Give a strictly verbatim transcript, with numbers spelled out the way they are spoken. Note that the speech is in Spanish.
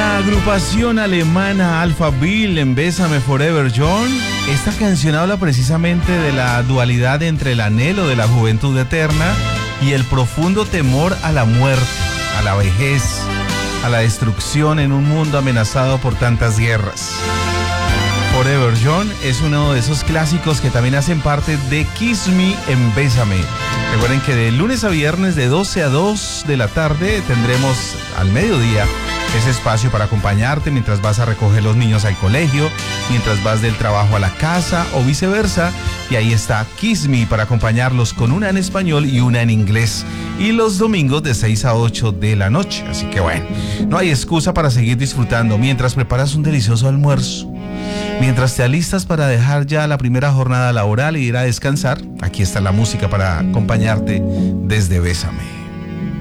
La agrupación alemana Alphaville en Bésame Forever John. Esta canción habla precisamente de la dualidad entre el anhelo de la juventud eterna y el profundo temor a la muerte, a la vejez, a la destrucción en un mundo amenazado por tantas guerras. Forever John es uno de esos clásicos que también hacen parte de Kiss Me en Bésame. Recuerden que de lunes a viernes de doce a dos de la tarde tendremos al mediodía ese espacio para acompañarte mientras vas a recoger los niños al colegio, mientras vas del trabajo a la casa o viceversa. Y ahí está Kiss Me para acompañarlos con una en español y una en inglés. Y los domingos de seis a ocho de la noche. Así que bueno, no hay excusa para seguir disfrutando mientras preparas un delicioso almuerzo. Mientras te alistas para dejar ya la primera jornada laboral y ir a descansar, aquí está la música para acompañarte desde Bésame.